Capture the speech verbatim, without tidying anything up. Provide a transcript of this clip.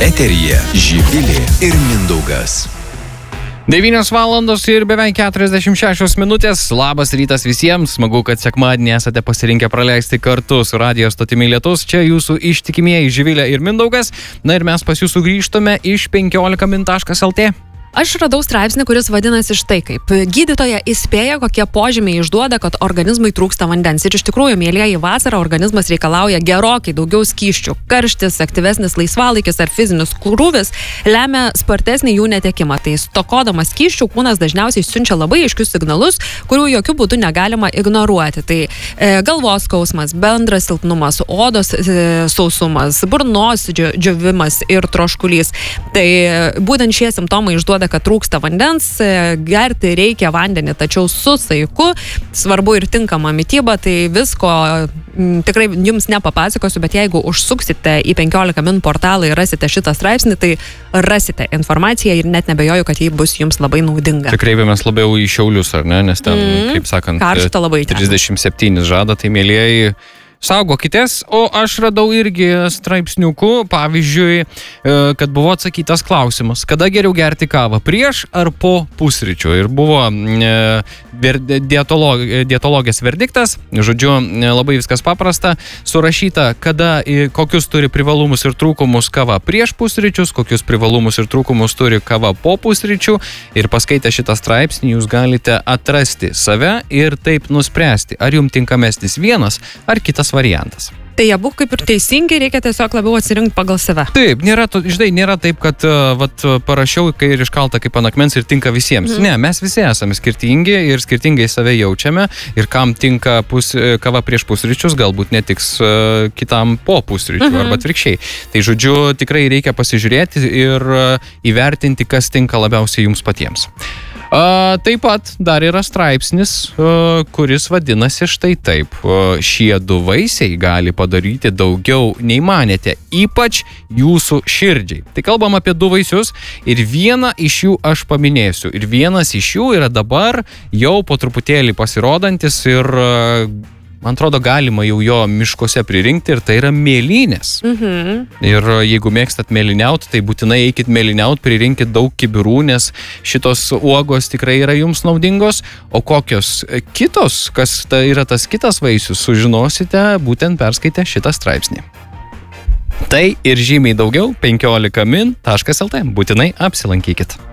Eteryje Živilė ir Mindaugas. devynios valandos ir beveik keturiasdešimt šešios minutės. Labas rytas visiems. Smagu, kad sekmadienį esate pasirinkę praleisti kartu su radijo stotimi Lietus. Čia jūsų ištikimieji Živilė ir Mindaugas. Na ir mes pas jūs sugrįžtame iš penkiolika min taškas lt. Aš radau straipsnį, kuris vadinasi štai kaip. Gydytoja įspėja, kokie požymiai išduoda, kad organizmui trūksta vandens. Ir iš tikrųjų, mėlyjeji, vasarą organizmas reikalauja gerokai daugiau skysčių. Karštis, aktyvesnis laisvalaikis ar fizinis krūvis lemia spartesnį jų netekimą. Tai stokodamas skysčių, kūnas dažniausiai siunčia labai aiškius signalus, kurių jokių būdų negalima ignoruoti. Tai e, galvos skausmas, bendras silpnumas, odos e, sausumas, burnos džiovimas ir troškulys. Tai e, būtent šie simptomai išduoda, kad trūksta vandens, gerti reikia vandenį, tačiau su saiku, svarbu ir tinkama mityba, tai visko m, tikrai jums nepapasakosiu, bet jeigu užsuksite į penkiolika min portalą ir rasite šitą straipsnį, tai rasite informaciją ir net nebejoju, kad ji bus jums labai naudinga. Čia kreipiamės labiau į Šiaulius, ar ne? Nes ten, mm, kaip sakant, karšta labai ten. trisdešimt septyni žada, tai mėlyjeji, saugokitės, o aš radau irgi straipsniukų, pavyzdžiui, kad buvo atsakytas klausimas, kada geriau gerti kavą, prieš ar po pusryčių. Ir buvo dietolog, dietologės verdiktas, žodžiu, labai viskas paprasta, surašyta, kada, kokius turi privalumus ir trūkumus kava prieš pusryčius, kokius privalumus ir trūkumus turi kava po pusryčių. Ir paskaitę šitą straipsnį, jūs galite atrasti save ir taip nuspręsti, ar jums tinkamesnis vienas ar kitas variantas. Tai abu kaip ir teisingai, reikia tiesiog labiau atsirinkti pagal save. Taip, nėra, to, žinai, nėra taip, kad uh, vat, parašiau, kai ir iškalta kaip ant akmens ir tinka visiems. Mm. Ne, mes visi esame skirtingi ir skirtingai save jaučiame. Ir kam tinka pus, kava prieš pusryčius, galbūt netiks uh, kitam po pusryčių mm-hmm. arba atvirkščiai. Tai žodžiu, tikrai reikia pasižiūrėti ir uh, įvertinti, kas tinka labiausiai jums patiems. Uh, taip pat dar yra straipsnis, uh, kuris vadinasi štai taip. Uh, šie du vaisiai gali padaryti daugiau nei manėte, ypač jūsų širdžiai. Tai kalbam apie du vaisius ir vieną iš jų aš paminėsiu. Ir vienas iš jų yra dabar jau po truputėlį pasirodantis ir uh, man atrodo, galima jau jo miškuose pririnkti ir tai yra mėlynės. Mhm. Ir jeigu mėgstat mėlyniaut, tai būtinai eikit mėlyniaut, pririnkit daug kibirų, nes šitos uogos tikrai yra jums naudingos. O kokios kitos, kas tai yra tas kitas vaisius, sužinosite būtent perskaitę šitą straipsnį. Tai ir žymiai daugiau penkiolika min taškas lt. Būtinai apsilankykit.